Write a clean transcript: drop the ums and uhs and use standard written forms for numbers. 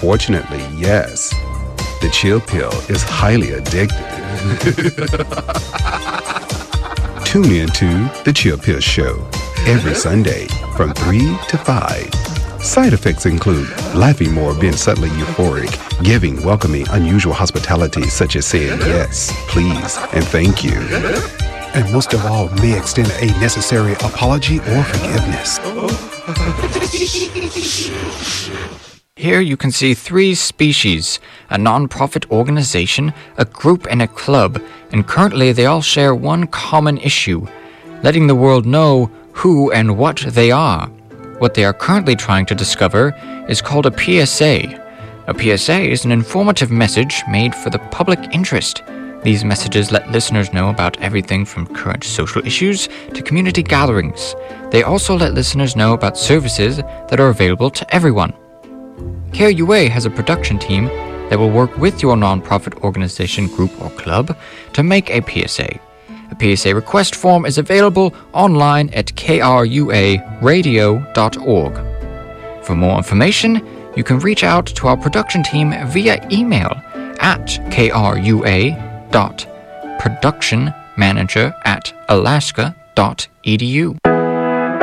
Unfortunately, yes. The Chill Pill is highly addictive. Tune in to The Chill Pill Show every Sunday from 3 to 5. Side effects include laughing more, being subtly euphoric, giving, welcoming, unusual hospitality such as saying yes, please, and thank you. And most of all, may extend a necessary apology or forgiveness. Here you can see 3 species, a non-profit organization, a group, and a club, and currently they all share one common issue, letting the world know who and what they are. What they are currently trying to discover is called a PSA. A PSA is an informative message made for the public interest. These messages let listeners know about everything from current social issues to community gatherings. They also let listeners know about services that are available to everyone. KRUA has a production team that will work with your nonprofit organization, group, or club to make a PSA. A PSA request form is available online at kruaradio.org. For more information, you can reach out to our production team via email at krua.productionmanager@alaska.edu.